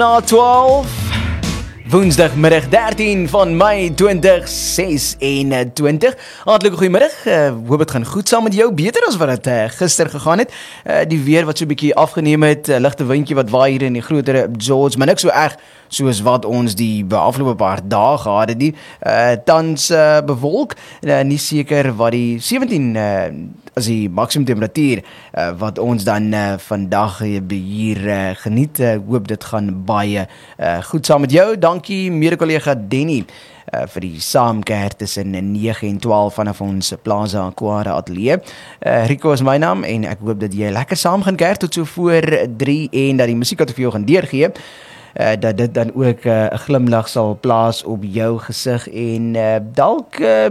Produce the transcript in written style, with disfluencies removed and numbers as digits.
Na 12, woensdagmiddag 13 van Mei 2026. Hartlik goeiemiddag, hoop het gaan goed saam met jou, beter as wat het gister gegaan het. Die weer wat so 'n bietjie afgeneem het, ligte windjie wat waai hier in die groter George, maar niks so erg soos wat ons die afgelope paar dae gehad het nie. Tans bewolk, nie seker wat die 17 as die maksimum temperatuur wat ons dan vandag hier geniet. Hoop dit gaan baie goed saam met jou. Dankie mede-kollega Denny vir die saamkeer tussen 9 en 12 vanaf ons Plaza Aquara Atelier. Rico is my naam en ek hoop dat jy lekker saam gaan keer tot so voor 3 en dat die musiek wat ek vir jou gaan deurgee, dat dit dan ook 'n glimlag sal plaas op jou gesig en dalk